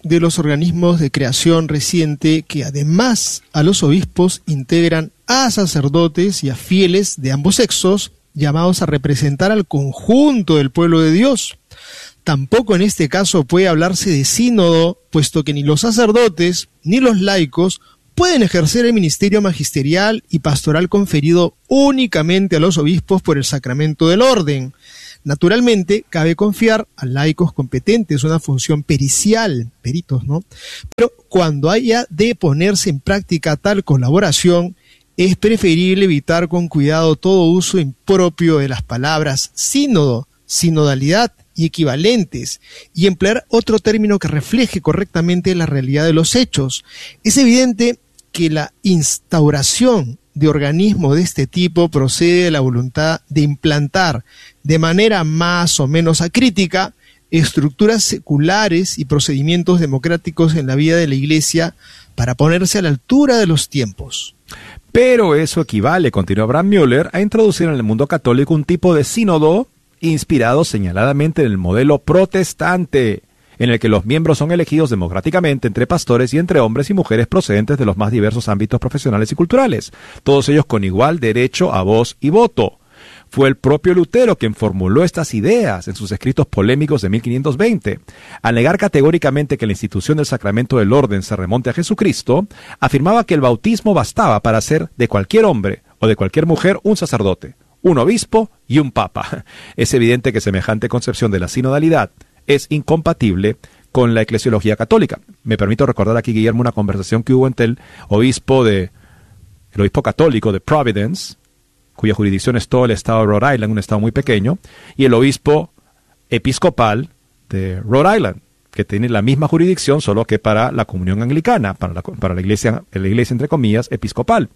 Speaker 5: de los organismos de creación reciente que además a los obispos integran a sacerdotes y a fieles de ambos sexos, llamados a representar al conjunto del pueblo de Dios. Tampoco en este caso puede hablarse de sínodo, puesto que ni los sacerdotes ni los laicos pueden ejercer el ministerio magisterial y pastoral conferido únicamente a los obispos por el sacramento del orden. Naturalmente, cabe confiar a laicos competentes una función pericial, peritos, ¿no? Pero cuando haya de ponerse en práctica tal colaboración, es preferible evitar con cuidado todo uso impropio de las palabras sínodo, sinodalidad y equivalentes, y emplear otro término que refleje correctamente la realidad de los hechos. Es evidente que la instauración de organismos de este tipo procede de la voluntad de implantar de manera más o menos acrítica estructuras seculares y procedimientos democráticos en la vida de la Iglesia para ponerse a la altura de los tiempos.
Speaker 1: Pero eso equivale, continúa Abraham Müller, a introducir en el mundo católico un tipo de sínodo inspirado señaladamente en el modelo protestante, en el que los miembros son elegidos democráticamente entre pastores y entre hombres y mujeres procedentes de los más diversos ámbitos profesionales y culturales, todos ellos con igual derecho a voz y voto. Fue el propio Lutero quien formuló estas ideas en sus escritos polémicos de mil quinientos veinte. Al negar categóricamente que la institución del sacramento del orden se remonte a Jesucristo, afirmaba que el bautismo bastaba para hacer de cualquier hombre o de cualquier mujer un sacerdote, un obispo y un papa. Es evidente que semejante concepción de la sinodalidad es incompatible con la eclesiología católica. Me permito recordar aquí, Guillermo, una conversación que hubo entre el obispo de, el obispo católico de Providence, cuya jurisdicción es todo el estado de Rhode Island, un estado muy pequeño, y el obispo episcopal de Rhode Island, que tiene la misma jurisdicción, solo que para la comunión anglicana, para la, para la iglesia, la iglesia entre comillas, episcopal.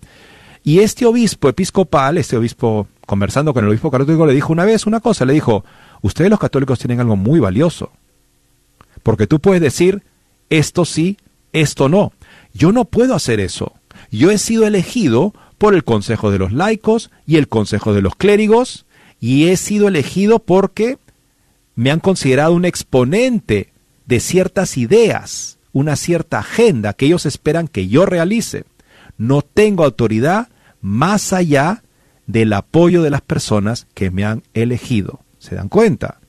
Speaker 1: Y este obispo episcopal, este obispo, conversando con el obispo católico, le dijo una vez una cosa, le dijo: ustedes los católicos tienen algo muy valioso, porque tú puedes decir esto sí, esto no. Yo no puedo hacer eso. Yo he sido elegido por el Consejo de los Laicos y el Consejo de los Clérigos, y he sido elegido porque me han considerado un exponente de ciertas ideas, una cierta agenda que ellos esperan que yo realice. No tengo autoridad más allá del apoyo de las personas que me han elegido. ¿Se dan cuenta?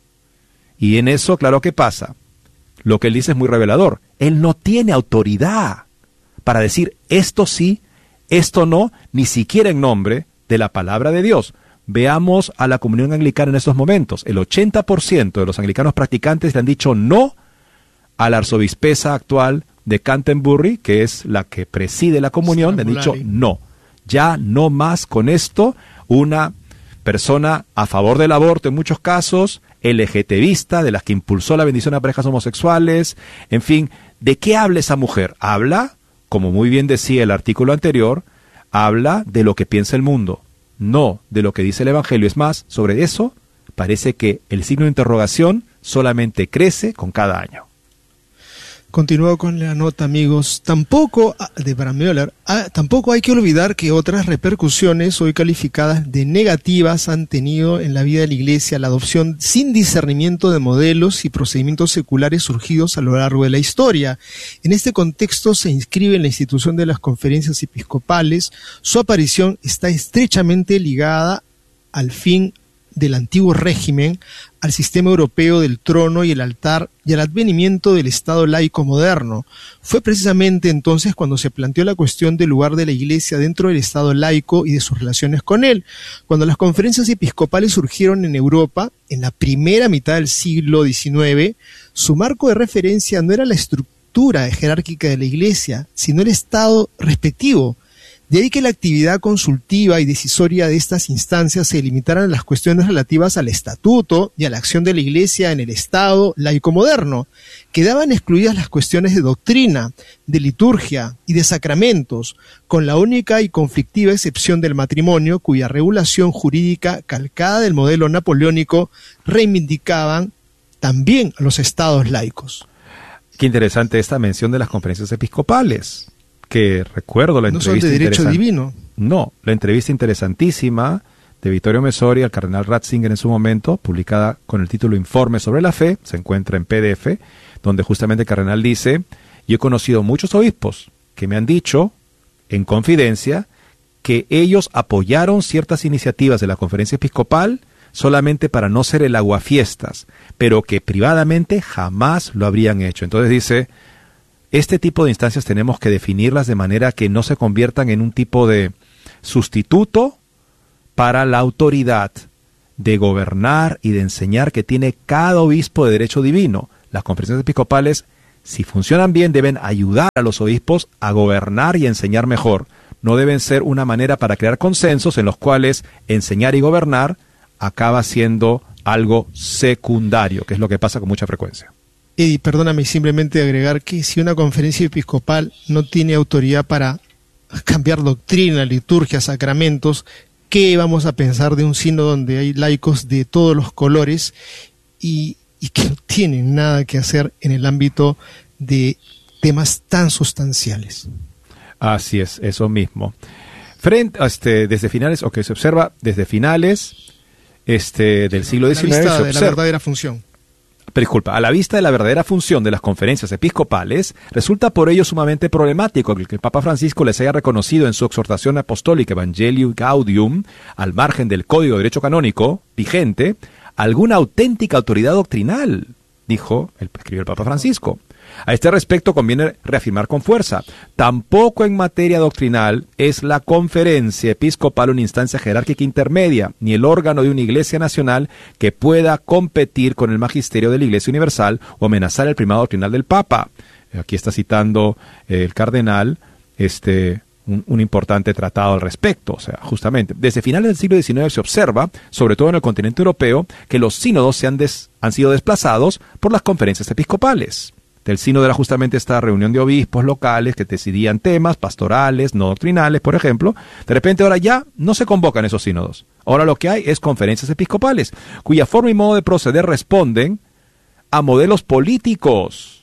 Speaker 1: Y en eso, claro que pasa. Lo que él dice es muy revelador. Él no tiene autoridad para decir esto sí, esto no, ni siquiera en nombre de la palabra de Dios. Veamos a la comunión anglicana en estos momentos. El ochenta por ciento de los anglicanos practicantes le han dicho no a la arzobispesa actual de Canterbury, que es la que preside la comunión. Le han dicho no. Ya no más con esto. Una persona a favor del aborto en muchos casos, LGTBista, de las que impulsó la bendición a parejas homosexuales, en fin, ¿de qué habla esa mujer? Habla, como muy bien decía el artículo anterior, habla de lo que piensa el mundo, no de lo que dice el Evangelio. Es más, sobre eso parece que el signo de interrogación solamente crece con cada año.
Speaker 5: Continúo con la nota, amigos. Tampoco, de Abraham Müller, tampoco hay que olvidar que otras repercusiones hoy calificadas de negativas han tenido en la vida de la Iglesia la adopción sin discernimiento de modelos y procedimientos seculares surgidos a lo largo de la historia. En este contexto se inscribe en la institución de las conferencias episcopales. Su aparición está estrechamente ligada al fin del antiguo régimen, al sistema europeo del trono y el altar y al advenimiento del Estado laico moderno. Fue precisamente entonces cuando se planteó la cuestión del lugar de la Iglesia dentro del Estado laico y de sus relaciones con él. Cuando las conferencias episcopales surgieron en Europa, en la primera mitad del siglo diecinueve, su marco de referencia no era la estructura jerárquica de la Iglesia, sino el Estado respectivo. De ahí que la actividad consultiva y decisoria de estas instancias se limitaran a las cuestiones relativas al estatuto y a la acción de la Iglesia en el Estado laico moderno. Quedaban excluidas las cuestiones de doctrina, de liturgia y de sacramentos, con la única y conflictiva excepción del matrimonio, cuya regulación jurídica, calcada del modelo napoleónico, reivindicaban también a los estados laicos.
Speaker 1: Qué interesante esta mención de las conferencias episcopales, que recuerdo la
Speaker 5: no
Speaker 1: entrevista
Speaker 5: son de derecho divino.
Speaker 1: No, la entrevista interesantísima de Vittorio Messori al cardenal Ratzinger en su momento, publicada con el título Informe sobre la Fe, se encuentra en P D F, donde justamente el cardenal dice, yo he conocido muchos obispos que me han dicho, en confidencia, que ellos apoyaron ciertas iniciativas de la conferencia episcopal solamente para no ser el aguafiestas, pero que privadamente jamás lo habrían hecho. Entonces dice, este tipo de instancias tenemos que definirlas de manera que no se conviertan en un tipo de sustituto para la autoridad de gobernar y de enseñar que tiene cada obispo de derecho divino. Las conferencias episcopales, si funcionan bien, deben ayudar a los obispos a gobernar y enseñar mejor. No deben ser una manera para crear consensos en los cuales enseñar y gobernar acaba siendo algo secundario, que es lo que pasa con mucha frecuencia.
Speaker 5: Eddie, perdóname simplemente agregar que si una conferencia episcopal no tiene autoridad para cambiar doctrina, liturgia, sacramentos, ¿qué vamos a pensar de un sínodo donde hay laicos de todos los colores y, y que no tienen nada que hacer en el ámbito de temas tan sustanciales?
Speaker 1: Así es, eso mismo. Frente, este, desde finales, o que se observa desde finales este, del siglo diecinueve,
Speaker 5: a la vista
Speaker 1: se
Speaker 5: de
Speaker 1: observa,
Speaker 5: la verdadera función.
Speaker 1: Pero disculpa, a la vista de la verdadera función de las conferencias episcopales, resulta por ello sumamente problemático que el Papa Francisco les haya reconocido en su exhortación apostólica Evangelii Gaudium, al margen del Código de Derecho Canónico vigente, alguna auténtica autoridad doctrinal, dijo, el, escribió el Papa Francisco. A este respecto conviene reafirmar con fuerza, tampoco en materia doctrinal es la conferencia episcopal una instancia jerárquica intermedia, ni el órgano de una iglesia nacional que pueda competir con el magisterio de la Iglesia Universal o amenazar el primado doctrinal del Papa. Aquí está citando eh, el cardenal este, un, un importante tratado al respecto. O sea, justamente, desde finales del siglo diecinueve se observa, sobre todo en el continente europeo, que los sínodos se han, des, han sido desplazados por las conferencias episcopales. Del sínodo era justamente esta reunión de obispos locales que decidían temas pastorales, no doctrinales, por ejemplo. De repente ahora ya no se convocan esos sínodos. Ahora lo que hay es conferencias episcopales, cuya forma y modo de proceder responden a modelos políticos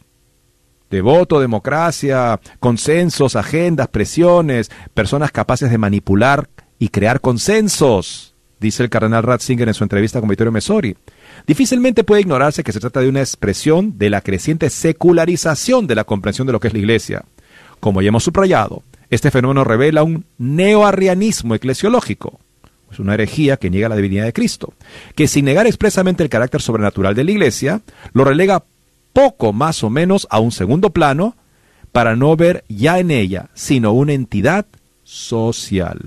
Speaker 1: de voto, democracia, consensos, agendas, presiones, personas capaces de manipular y crear consensos, dice el cardenal Ratzinger en su entrevista con Vittorio Messori. Difícilmente puede ignorarse que se trata de una expresión de la creciente secularización de la comprensión de lo que es la Iglesia. Como ya hemos subrayado, este fenómeno revela un neoarrianismo eclesiológico. Es una herejía que niega la divinidad de Cristo, que sin negar expresamente el carácter sobrenatural de la Iglesia, lo relega poco más o menos a un segundo plano para no ver ya en ella, sino una entidad social.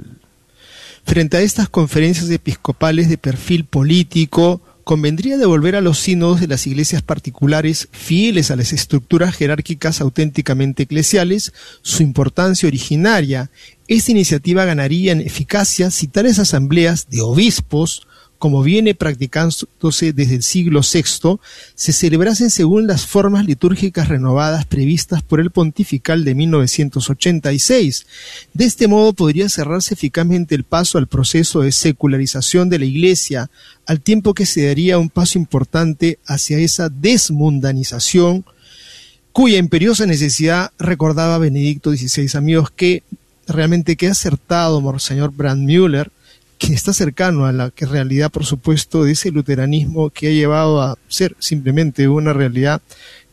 Speaker 5: Frente a estas conferencias episcopales de perfil político, convendría devolver a los sínodos de las iglesias particulares, fieles a las estructuras jerárquicas auténticamente eclesiales, su importancia originaria. Esta iniciativa ganaría en eficacia si tales asambleas de obispos, como viene practicándose desde el siglo sexto, se celebrasen según las formas litúrgicas renovadas previstas por el pontifical de mil novecientos ochenta y seis. De este modo podría cerrarse eficazmente el paso al proceso de secularización de la Iglesia, al tiempo que se daría un paso importante hacia esa desmundanización, cuya imperiosa necesidad recordaba Benedicto dieciséis. Amigos, que realmente qué acertado, Monseñor Brandmüller, que está cercano a la que realidad, por supuesto, de ese luteranismo que ha llevado a ser simplemente una realidad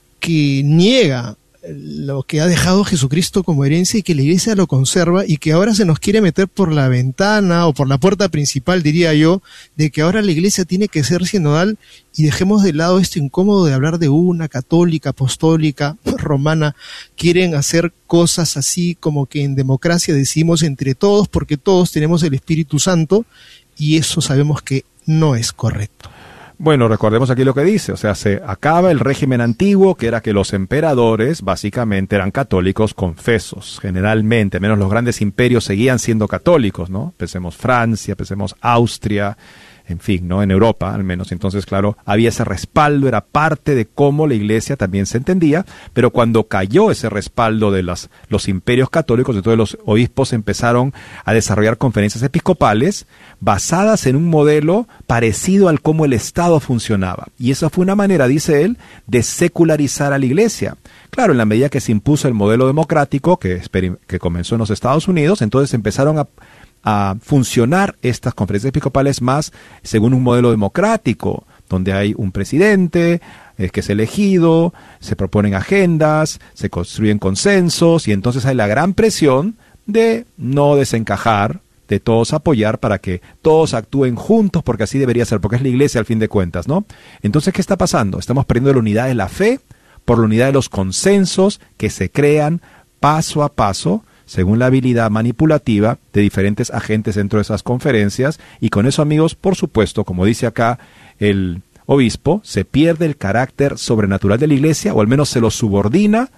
Speaker 5: que niega lo que ha dejado Jesucristo como herencia y que la Iglesia lo conserva, y que ahora se nos quiere meter por la ventana o por la puerta principal, diría yo, de que ahora la Iglesia tiene que ser sinodal, y dejemos de lado esto incómodo de hablar de una católica, apostólica, romana. Quieren hacer cosas así como que en democracia decidimos entre todos porque todos tenemos el Espíritu Santo, y eso sabemos que no es correcto.
Speaker 1: Bueno, recordemos aquí lo que dice, o sea, se acaba el régimen antiguo, que era que los emperadores básicamente eran católicos confesos, generalmente, menos los grandes imperios seguían siendo católicos, ¿no? Pensemos Francia, pensemos Austria, en fin, ¿no? En Europa, al menos. Entonces, claro, había ese respaldo, era parte de cómo la Iglesia también se entendía, pero cuando cayó ese respaldo de las, los imperios católicos, entonces los obispos empezaron a desarrollar conferencias episcopales basadas en un modelo parecido al cómo el Estado funcionaba. Y esa fue una manera, dice él, de secularizar a la Iglesia. Claro, en la medida que se impuso el modelo democrático, que, que comenzó en los Estados Unidos, entonces empezaron a a funcionar estas conferencias episcopales más según un modelo democrático, donde hay un presidente, es que es elegido, se proponen agendas, se construyen consensos y entonces hay la gran presión de no desencajar, de todos apoyar para que todos actúen juntos, porque así debería ser, porque es la iglesia al fin de cuentas, ¿no? Entonces, ¿qué está pasando? Estamos perdiendo la unidad de la fe por la unidad de los consensos que se crean paso a paso, según la habilidad manipulativa de diferentes agentes dentro de esas conferencias, y con eso, amigos, por supuesto, como dice acá el obispo, se pierde el carácter sobrenatural de la iglesia, o al menos se lo subordina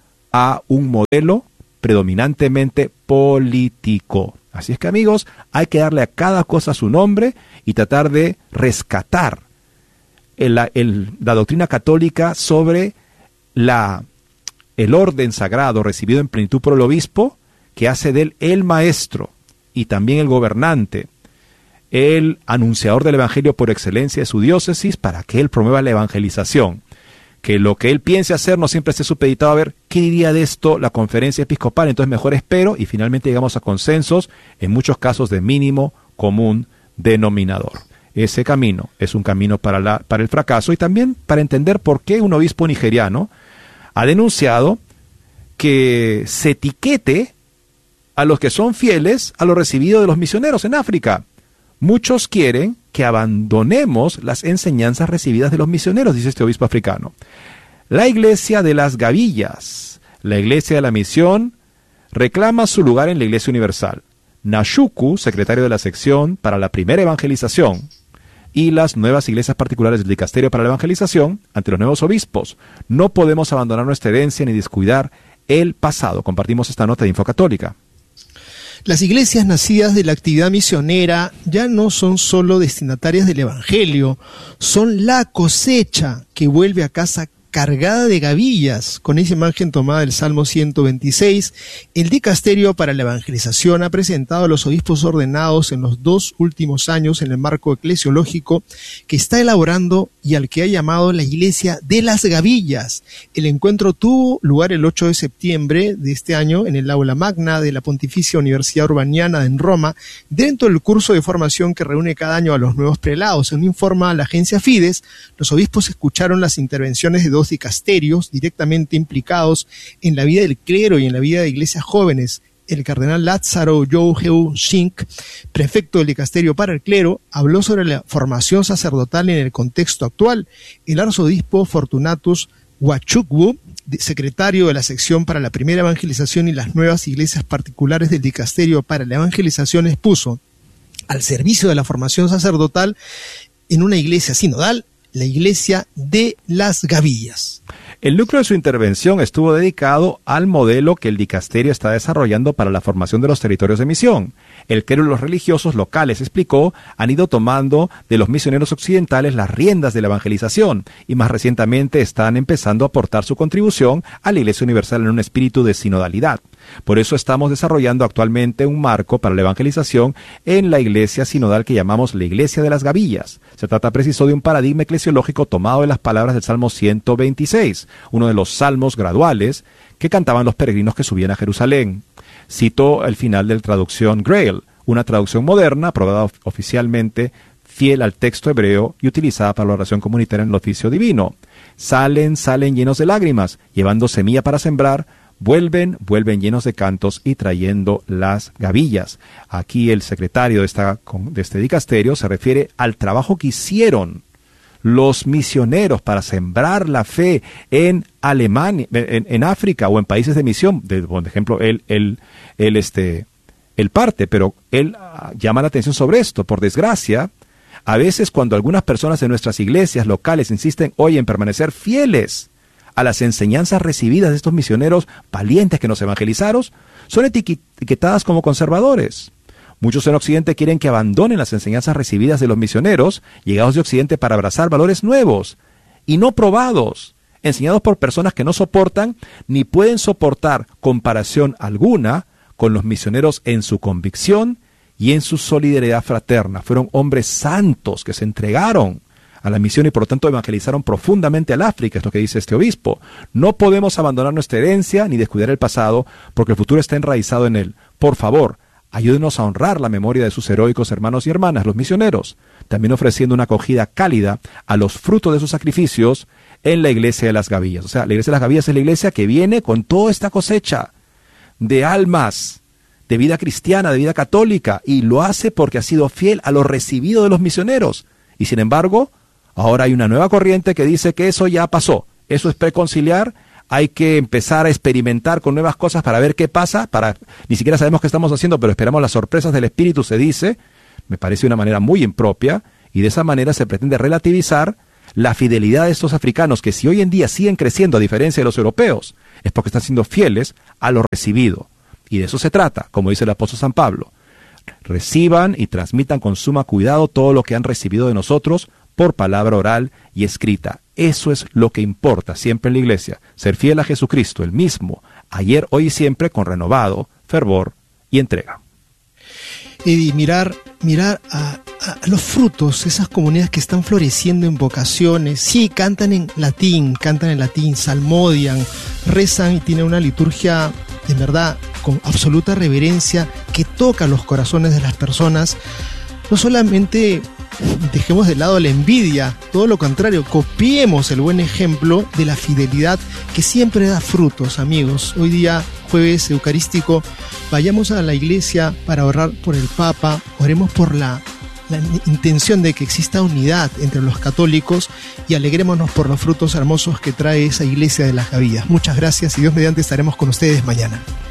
Speaker 1: a un modelo predominantemente político. Así es que, amigos, hay que darle a cada cosa su nombre y tratar de rescatar el, el, la doctrina católica sobre la, el orden sagrado recibido en plenitud por el obispo, que hace de él el maestro y también el gobernante, el anunciador del evangelio por excelencia de su diócesis, para que él promueva la evangelización. Que lo que él piense hacer no siempre esté supeditado a ver qué diría de esto la conferencia episcopal, entonces mejor espero, y finalmente llegamos a consensos, en muchos casos de mínimo común denominador. Ese camino es un camino para, la, para el fracaso, y también para entender por qué un obispo nigeriano ha denunciado que se etiquete a los que son fieles a lo recibido de los misioneros en África. Muchos quieren que abandonemos las enseñanzas recibidas de los misioneros, dice este obispo africano. La iglesia de las gavillas, la iglesia de la misión, reclama su lugar en la iglesia universal. Nashuku, secretario de la sección para la primera evangelización, y las nuevas iglesias particulares del dicasterio para la evangelización, ante los nuevos obispos. No podemos abandonar nuestra herencia ni descuidar el pasado. Compartimos esta nota de Info Católica.
Speaker 5: Las iglesias nacidas de la actividad misionera ya no son solo destinatarias del Evangelio, son la cosecha que vuelve a casa cargada de gavillas. Con esa imagen tomada del Salmo ciento veintiséis, el Dicasterio para la Evangelización ha presentado a los obispos ordenados en los dos últimos años en el marco eclesiológico que está elaborando y al que ha llamado la Iglesia de las Gavillas. El encuentro tuvo lugar el ocho de septiembre de este año en el Aula Magna de la Pontificia Universidad Urbaniana en Roma, dentro del curso de formación que reúne cada año a los nuevos prelados. Según informa la agencia Fides, los obispos escucharon las intervenciones de dos dicasterios directamente implicados en la vida del clero y en la vida de iglesias jóvenes. El cardenal Lázaro Yoheu Shink, prefecto del dicasterio para el clero, habló sobre la formación sacerdotal en el contexto actual. El arzobispo Fortunatus Wachukwu, secretario de la sección para la primera evangelización y las nuevas iglesias particulares del dicasterio para la evangelización, expuso: al servicio de la formación sacerdotal en una iglesia sinodal, la iglesia de las gavillas.
Speaker 1: El núcleo de su intervención estuvo dedicado al modelo que el dicasterio está desarrollando para la formación de los territorios de misión. El clero y los religiosos locales, explicó, han ido tomando de los misioneros occidentales las riendas de la evangelización y más recientemente están empezando a aportar su contribución a la Iglesia Universal en un espíritu de sinodalidad. Por eso estamos desarrollando actualmente un marco para la evangelización en la iglesia sinodal que llamamos la Iglesia de las Gavillas. Se trata preciso de un paradigma eclesiológico tomado de las palabras del Salmo ciento veintiséis, uno de los salmos graduales que cantaban los peregrinos que subían a Jerusalén. Cito el final de la traducción Grail, una traducción moderna aprobada of- oficialmente, fiel al texto hebreo y utilizada para la oración comunitaria en el oficio divino. Salen, salen llenos de lágrimas, llevando semilla para sembrar. Vuelven, vuelven llenos de cantos y trayendo las gavillas. Aquí el secretario de, esta, de este dicasterio se refiere al trabajo que hicieron los misioneros para sembrar la fe en Alemania, en, en África o en países de misión. De, por ejemplo, él, él, él, este, él parte, pero él uh, llama la atención sobre esto. Por desgracia, a veces cuando algunas personas de nuestras iglesias locales insisten hoy en permanecer fieles a las enseñanzas recibidas de estos misioneros valientes que nos evangelizaron, son etiquetadas como conservadores. Muchos en Occidente quieren que abandonen las enseñanzas recibidas de los misioneros llegados de Occidente para abrazar valores nuevos y no probados, enseñados por personas que no soportan ni pueden soportar comparación alguna con los misioneros en su convicción y en su solidaridad fraterna. Fueron hombres santos que se entregaron a la misión y por lo tanto evangelizaron profundamente al África, es lo que dice este obispo. No podemos abandonar nuestra herencia ni descuidar el pasado porque el futuro está enraizado en él. Por favor, ayúdenos a honrar la memoria de sus heroicos hermanos y hermanas, los misioneros, también ofreciendo una acogida cálida a los frutos de sus sacrificios en la iglesia de las Gavillas. O sea, la iglesia de las Gavillas es la iglesia que viene con toda esta cosecha de almas, de vida cristiana, de vida católica, y lo hace porque ha sido fiel a lo recibido de los misioneros. Y sin embargo, ahora hay una nueva corriente que dice que eso ya pasó, eso es preconciliar, hay que empezar a experimentar con nuevas cosas para ver qué pasa, para ni siquiera sabemos qué estamos haciendo, pero esperamos las sorpresas del Espíritu, se dice. Me parece una manera muy impropia, y de esa manera se pretende relativizar la fidelidad de estos africanos, que si hoy en día siguen creciendo a diferencia de los europeos, es porque están siendo fieles a lo recibido. Y de eso se trata, como dice el apóstol San Pablo. Reciban y transmitan con suma cuidado todo lo que han recibido de nosotros por palabra oral y escrita. Eso es lo que importa siempre en la iglesia, ser fiel a Jesucristo, el mismo, ayer, hoy y siempre, con renovado fervor y entrega.
Speaker 5: Y mirar, mirar a, a los frutos, esas comunidades que están floreciendo en vocaciones. Sí, cantan en latín, cantan en latín, salmodian, rezan y tienen una liturgia de verdad con absoluta reverencia que toca los corazones de las personas. No solamente dejemos de lado la envidia, todo lo contrario, copiemos el buen ejemplo de la fidelidad que siempre da frutos, amigos. Hoy día, jueves eucarístico, vayamos a la iglesia para orar por el Papa, oremos por la, la intención de que exista unidad entre los católicos y alegrémonos por los frutos hermosos que trae esa iglesia de las Gavillas. Muchas gracias y Dios mediante estaremos con ustedes mañana.